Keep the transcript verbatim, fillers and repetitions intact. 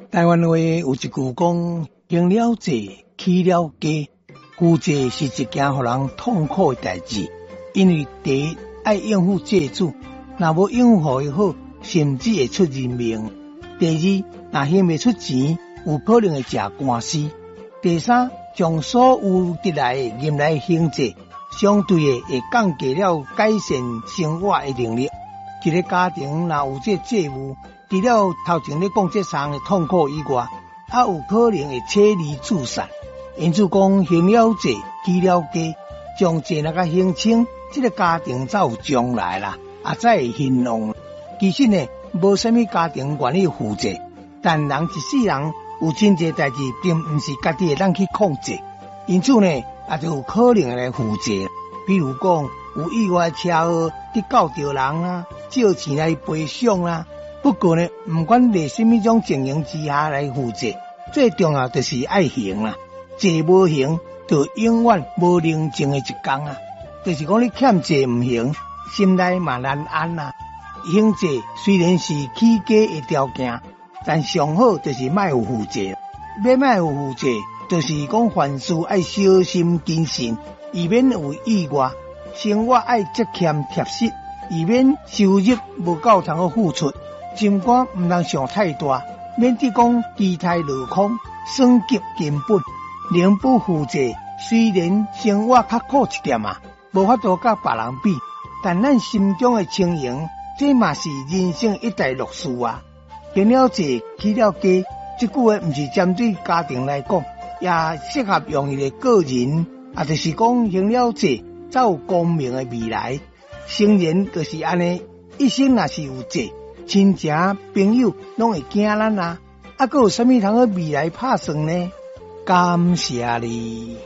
台湾话有一句讲，行了济，起了家。负债是一件互人痛苦的代志，因为第一爱应付债主，若无应付伊好，甚至会出人命。第二，若还未出钱，有可能会吃官司。第三，将所有得来的银来行债，相对的会降低了改善生活的能力。一个家庭若有这债务，除了头前咧讲这三个痛苦以外，还有可能会妻离子散。因此讲，行了债，起了家，将债若甲还清，这个家庭才有将来啦，也才会兴旺。其实呢，无啥物家庭愿意负债，但人一世人有真侪代志，并毋是家己会当去控制，因此呢，也就有可能会来负债。比如讲，有意外车祸去告着人啊，借钱来赔偿啦。不过呢，毋管在什么种情形之下来负债，最重要就是爱还啦。债无还，就永远无宁静的一天啊！就是讲你欠债唔还，心内嘛难安啊。还债虽然是起家的条件，但上好就是莫有负债。要莫有负债，就是讲凡事爱小心谨慎，以免有意外。生活爱节俭贴实，以免收入无够通好付出。心肝唔通想太大，免得讲期待落空，损及根本。宁不负债，虽然生活较苦一点啊，无法度甲别人比，但咱心中的清闲，这嘛是人生一大乐事啊。行了债，起了家，这句话毋是针对家庭来讲，也适合用于个人，也就是讲行了债，才有光明的未来。成人就是安尼，一生若是有债，亲情朋友拢会惊咱啊，啊，还有啥物通个未来打算呢？感谢你。